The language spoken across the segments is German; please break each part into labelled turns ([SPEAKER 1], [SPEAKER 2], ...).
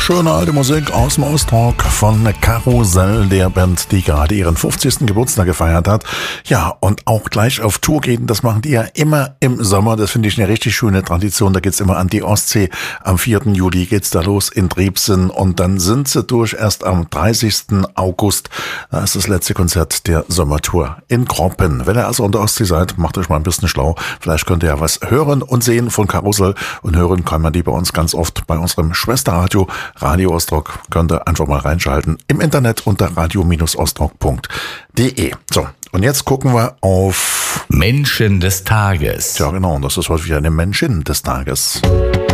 [SPEAKER 1] Schöne alte Musik aus dem Ostrock von Karussell, der Band, die gerade ihren 50. Geburtstag gefeiert hat. Ja, und auch gleich auf Tour gehen, das machen die ja immer im Sommer. Das finde ich eine richtig schöne Tradition. Da geht's immer an die Ostsee. Am 4. Juli geht's da los in Triebsen und dann sind sie durch erst am 30. August. Da ist das letzte Konzert der Sommertour in Kroppen. Wenn ihr also an der Ostsee seid, macht euch mal ein bisschen schlau. Vielleicht könnt ihr ja was hören und sehen von Karussell. Und hören kann man die bei uns ganz oft bei unserem Schwesterradio Radio Ostrock. Könnt ihr einfach mal reinschalten im Internet unter radio-ostrock.de. So, und jetzt gucken wir auf
[SPEAKER 2] Menschen des Tages.
[SPEAKER 1] Ja genau, das ist heute wieder eine Menschin des Tages.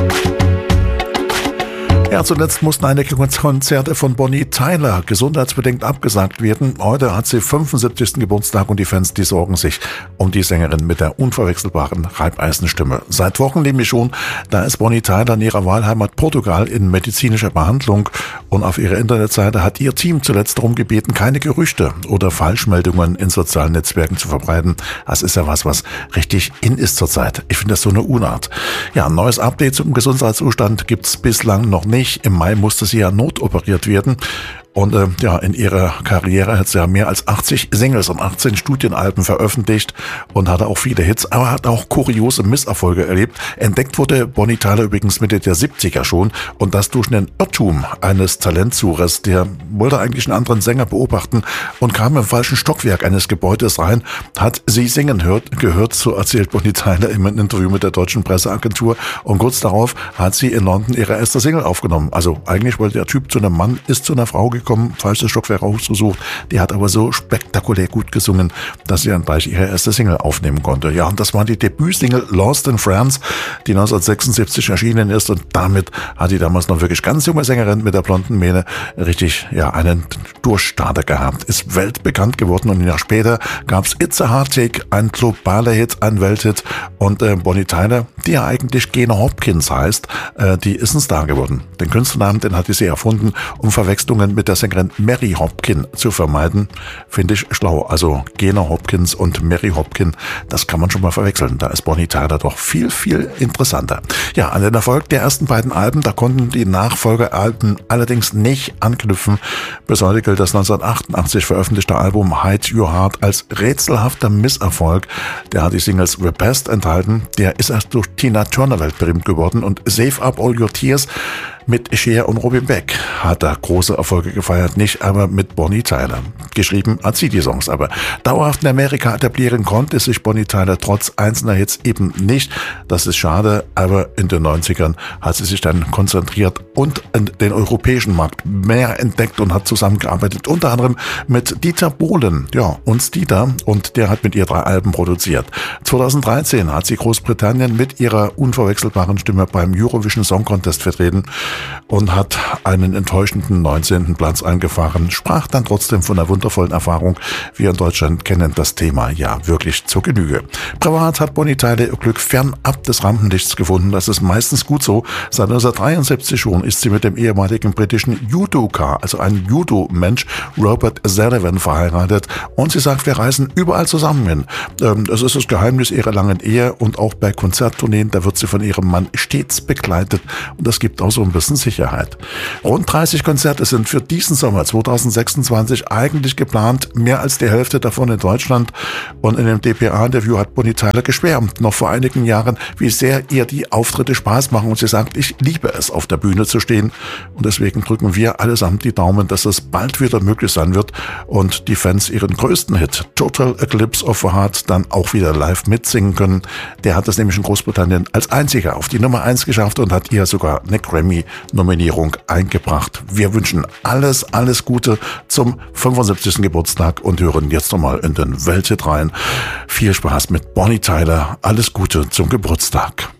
[SPEAKER 1] Ja, zuletzt mussten einige Konzerte von Bonnie Tyler gesundheitsbedingt abgesagt werden. Heute hat sie 75. Geburtstag und die Fans, die sorgen sich um die Sängerin mit der unverwechselbaren Reibeisenstimme. Seit Wochen nämlich schon, da ist Bonnie Tyler in ihrer Wahlheimat Portugal in medizinischer Behandlung und auf ihrer Internetseite hat ihr Team zuletzt darum gebeten, keine Gerüchte oder Falschmeldungen in sozialen Netzwerken zu verbreiten. Das ist ja was richtig in ist zurzeit. Ich finde das so eine Unart. Ja, ein neues Update zum Gesundheitszustand gibt's bislang noch nicht. Im Mai musste sie ja notoperiert werden. Und in ihrer Karriere hat sie ja mehr als 80 Singles und 18 Studienalben veröffentlicht und hatte auch viele Hits, aber hat auch kuriose Misserfolge erlebt. Entdeckt wurde Bonnie Tyler übrigens Mitte der 70er schon und das durch einen Irrtum eines Talentsuchers. Der wollte eigentlich einen anderen Sänger beobachten und kam im falschen Stockwerk eines Gebäudes rein, hat sie singen gehört, so erzählt Bonnie Tyler in einem Interview mit der deutschen Presseagentur und kurz darauf hat sie in London ihre erste Single aufgenommen. Also eigentlich wollte der Typ zu einem Mann, ist zu einer Frau gekommen, falsches Stockwerk ausgesucht. Die hat aber so spektakulär gut gesungen, dass sie dann gleich ihre erste Single aufnehmen konnte. Ja, und das war die Debütsingle Lost in France, die 1976 erschienen ist und damit hat die damals noch wirklich ganz junge Sängerin mit der blonden Mähne richtig, einen Durchstarter gehabt. Ist weltbekannt geworden und ein Jahr später gab's It's a Heartache, ein globaler Hit, ein Welthit und Bonnie Tyler, die ja eigentlich Gena Hopkins heißt, die ist ein Star geworden. Den Künstlernamen, den hatte sie erfunden, um Verwechslungen mit der Sängerin Mary Hopkin zu vermeiden. Finde ich schlau. Also Gena Hopkins und Mary Hopkin, das kann man schon mal verwechseln. Da ist Bonnie Tyler doch viel, viel interessanter. Ja, an den Erfolg der ersten beiden Alben, da konnten die Nachfolgealben allerdings nicht anknüpfen. Bis heute gilt das 1988 veröffentlichte Album Hide Your Heart als rätselhafter Misserfolg. Der hat die Singles The Best enthalten. Der ist erst durch Tina Turner weltberühmt geworden und Save Up All Your Tears mit Cher und Robin Beck hat er große Erfolge gefeiert, nicht aber mit Bonnie Tyler. Geschrieben hat sie die Songs, aber dauerhaft in Amerika etablieren konnte sich Bonnie Tyler trotz einzelner Hits eben nicht. Das ist schade, aber in den 90ern hat sie sich dann konzentriert und den europäischen Markt mehr entdeckt und hat zusammengearbeitet, unter anderem mit Dieter Bohlen, uns Dieter, und der hat mit ihr 3 Alben produziert. 2013 hat sie Großbritannien mit ihrer unverwechselbaren Stimme beim Eurovision Song Contest vertreten und hat einen enttäuschenden 19. Platz eingefahren, sprach dann trotzdem von einer wundervollen Erfahrung. Wir in Deutschland kennen das Thema ja wirklich zur Genüge. Privat hat Bonnie Tyler ihr Glück fernab des Rampenlichts gefunden. Das ist meistens gut so. Seit 1973 schon ist sie mit dem ehemaligen britischen Judoka, also ein Judo-Mensch, Robert Sullivan, verheiratet. Und sie sagt, wir reisen überall zusammen hin. Das ist das Geheimnis ihrer langen Ehe und auch bei Konzerttourneen, da wird sie von ihrem Mann stets begleitet. Und das gibt auch so ein bisschen Sicherheit. Rund 30 Konzerte sind für diesen Sommer 2026 eigentlich geplant, mehr als die Hälfte davon in Deutschland. Und in dem dpa-Interview hat Bonnie Tyler geschwärmt, noch vor einigen Jahren, wie sehr ihr die Auftritte Spaß machen. Und sie sagt, ich liebe es, auf der Bühne zu stehen. Und deswegen drücken wir allesamt die Daumen, dass es bald wieder möglich sein wird und die Fans ihren größten Hit, Total Eclipse of the Heart, dann auch wieder live mitsingen können. Der hat es nämlich in Großbritannien als einziger auf die Nummer 1 geschafft und hat ihr sogar eine Grammy-Nominierung eingebracht. Wir wünschen alles Gute zum 75. Geburtstag und hören jetzt nochmal in den Welthit rein. Viel Spaß mit Bonnie Tyler. Alles Gute zum Geburtstag.